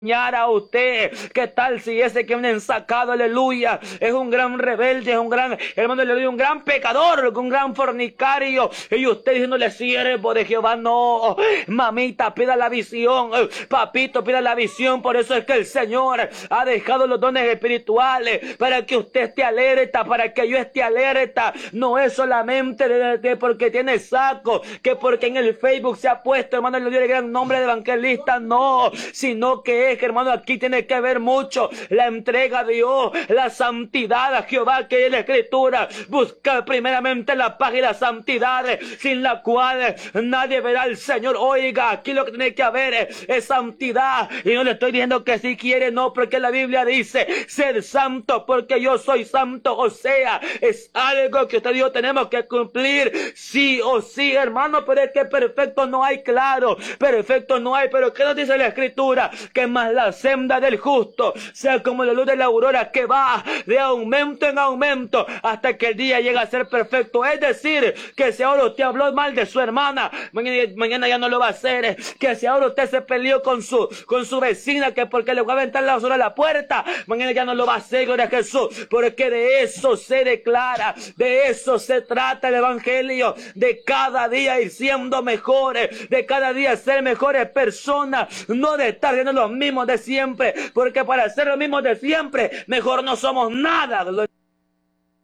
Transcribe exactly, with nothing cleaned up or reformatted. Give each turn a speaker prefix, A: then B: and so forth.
A: a usted. ¿Qué tal si ese que viene ensacado, aleluya, es un gran rebelde, es un gran, hermano, aleluya, un gran pecador, un gran fornicario, y usted diciéndole siervo de Jehová? No, mamita, pida la visión, papito, pida la visión. Por eso es que el Señor ha dejado los dones espirituales, para que usted esté alerta, para que yo esté alerta. No es solamente de, de porque tiene saco, que porque en el Facebook se ha puesto, hermano, aleluya, el gran nombre de evangelista, no, sino que que, hermano, aquí tiene que ver mucho la entrega a Dios, la santidad a Jehová, que es la escritura. Buscar primeramente la paz y la santidad, sin la cual nadie verá al Señor. Oiga, aquí lo que tiene que haber es, es santidad, y no le estoy diciendo que si quiere, no, porque la Biblia dice, ser santo porque yo soy santo. O sea, es algo que usted y yo tenemos que cumplir sí o sí, hermano. Pero es que perfecto no hay, claro, perfecto no hay. Pero ¿qué nos dice la escritura? Que más la senda del justo sea como la luz de la aurora, que va de aumento en aumento hasta que el día llega a ser perfecto. Es decir, que si ahora usted habló mal de su hermana, mañana, mañana ya no lo va a hacer. Que si ahora usted se peleó con su, con su vecina, que porque le va a aventar la basura a la puerta, mañana ya no lo va a hacer, gloria a Jesús. Porque de eso se declara, de eso se trata el evangelio, de cada día ir siendo mejores, de cada día ser mejores personas, no de estar viendo los mismos de siempre, porque para ser los mismos de siempre, mejor no somos nada.